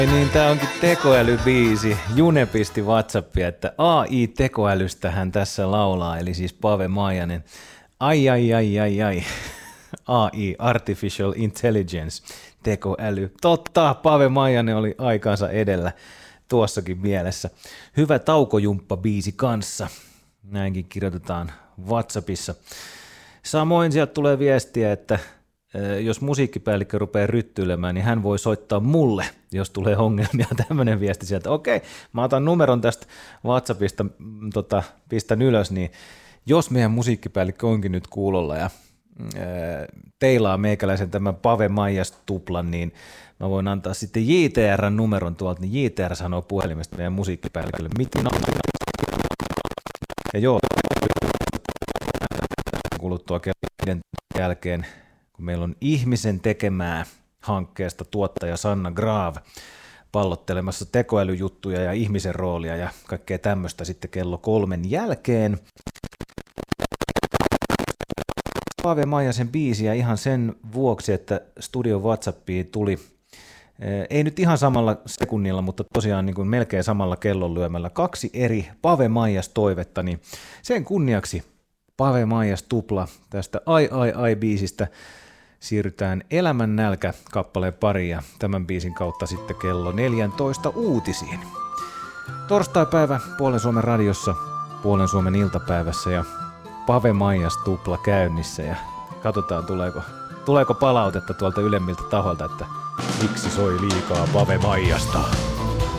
Niin tää onkin tekoälybiisi. June pisti WhatsAppia, että AI-tekoälystähän tässä laulaa, eli siis Pave Maijanen. Ai. AI, Artificial Intelligence, tekoäly. Totta, Pave Maijanen oli aikaansa edellä tuossakin mielessä. Hyvä taukojumppa-biisi kanssa. Näinkin kirjoitetaan WhatsAppissa. Samoin sieltä tulee viestiä, että jos musiikkipäällikkö rupeaa ryttyilemään, niin hän voi soittaa mulle, jos tulee ongelmia. Tämmöinen viesti sieltä. Okei, mä otan numeron tästä WhatsAppista, pistän ylös, niin jos meidän musiikkipäällikkö onkin nyt kuulolla ja teilaa meikäläisen tämän Pave Maijas tuplan, niin mä voin antaa sitten JTR:n numeron tuolta, niin JTR sanoo puhelimesta meidän musiikkipäällikölle, miten on. Ja joo, kuluttua kello jälkeen, kun meillä on ihmisen tekemää hankkeesta tuottaja Sanna Graav pallottelemassa tekoälyjuttuja ja ihmisen roolia ja kaikkea tämmöistä sitten kello 3 jälkeen. Pave Maijasen biisiä ihan sen vuoksi, että Studio WhatsAppiin tuli, ei nyt ihan samalla sekunnilla, mutta tosiaan niin kuin melkein samalla kellonlyömällä 2 eri Pave Maijas toivetta, niin sen kunniaksi Pave Maijas tupla tästä ai-biisistä siirrytään Elämän nälkä -kappaleen pariin ja tämän biisin kautta sitten kello 14 uutisiin. Torstai-päivä Puolen Suomen radiossa, Puolen Suomen iltapäivässä ja Pave Maijas tupla käynnissä ja katsotaan tuleeko palautetta tuolta ylemmiltä taholta, että miksi soi liikaa Pave Maijasta.